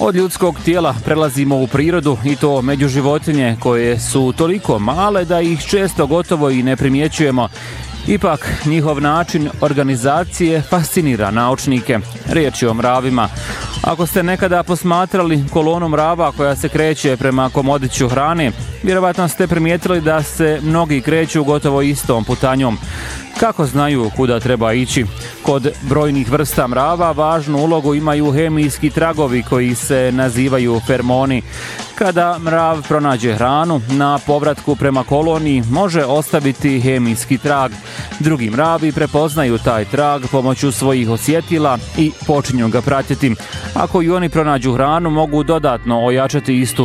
Od ljudskog tijela prelazimo u prirodu i to među životinje koje su toliko male da ih često gotovo i ne primjećujemo. Ipak, njihov način organizacije fascinira naučnike. Riječ je o mravima. Ako ste nekada posmatrali kolonu mrava koja se kreće prema komodiću hrane, vjerovatno ste primijetili da se mnogi kreću gotovo istom putanjom. Kako znaju kuda treba ići? Kod brojnih vrsta mrava važnu ulogu imaju hemijski tragovi koji se nazivaju feromoni. Kada mrav pronađe hranu, na povratku prema koloniji može ostaviti hemijski trag. Drugi mravi prepoznaju taj trag pomoću svojih osjetila i počinju ga pratiti. Ako i oni pronađu hranu, mogu dodatno ojačati istu